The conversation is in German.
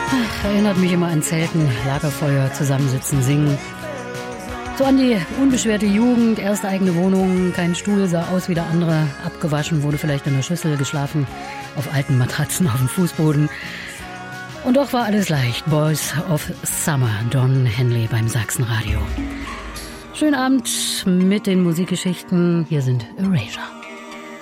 Erinnert mich immer an Zelten, Lagerfeuer, zusammensitzen, singen. So an die unbeschwerte Jugend, erste eigene Wohnung, kein Stuhl, sah aus wie der andere, abgewaschen, wurde vielleicht in der Schüssel, geschlafen auf alten Matratzen auf dem Fußboden. Und doch war alles leicht. Boys of Summer, Don Henley beim Sachsenradio. Schönen Abend mit den Musikgeschichten. Hier sind Erasure.